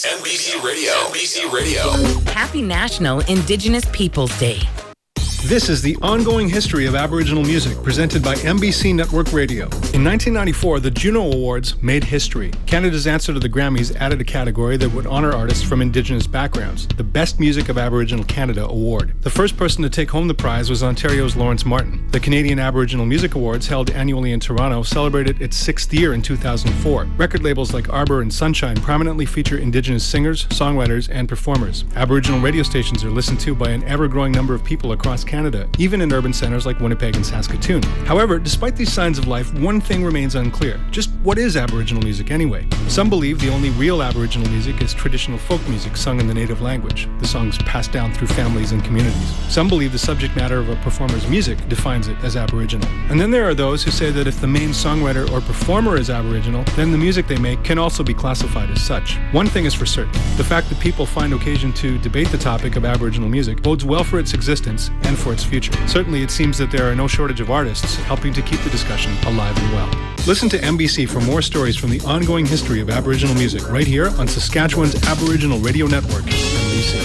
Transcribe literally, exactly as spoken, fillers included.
N B C Radio. N B C Radio. Happy National Indigenous Peoples Day. This is the ongoing history of Aboriginal music presented by N B C Network Radio. In nineteen ninety-four, the Juno Awards made history. Canada's answer to the Grammys added a category that would honor artists from Indigenous backgrounds, the Best Music of Aboriginal Canada Award. The first person to take home the prize was Ontario's Lawrence Martin. The Canadian Aboriginal Music Awards, held annually in Toronto, celebrated its sixth year in two thousand four. Record labels like Arbor and Sunshine prominently feature Indigenous singers, songwriters, and performers. Aboriginal radio stations are listened to by an ever-growing number of people across Canada. Canada, even in urban centers like Winnipeg and Saskatoon. However, despite these signs of life, one thing remains unclear. Just what is Aboriginal music anyway? Some believe the only real Aboriginal music is traditional folk music sung in the native language, the songs passed down through families and communities. Some believe the subject matter of a performer's music defines it as Aboriginal. And then there are those who say that if the main songwriter or performer is Aboriginal, then the music they make can also be classified as such. One thing is for certain, the fact that people find occasion to debate the topic of Aboriginal music bodes well for its existence and for its future. Certainly, it seems that there are no shortage of artists helping to keep the discussion alive and well. Listen to N B C for more stories from the ongoing history of Aboriginal music right here on Saskatchewan's Aboriginal Radio Network, N B C.